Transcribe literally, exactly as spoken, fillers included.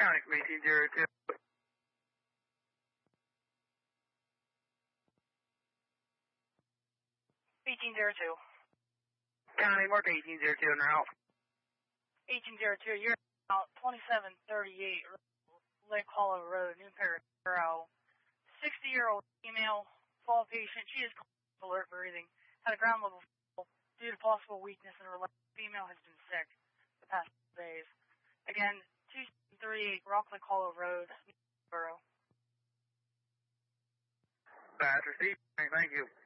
County from eighteen zero two. eighteen zero two. County, mark eighteen zero two and route. eighteen zero two, you're out twenty-seven thirty-eight Lake Hollow Road, New Perro. sixty-year-old female, fall patient. She is alert breathing. Had a ground level fall due to possible weakness in her leg. Female has been sick the past days. Again, two seven three eight Rock Lake Hollow Road, New Perro. That's received. Thank you.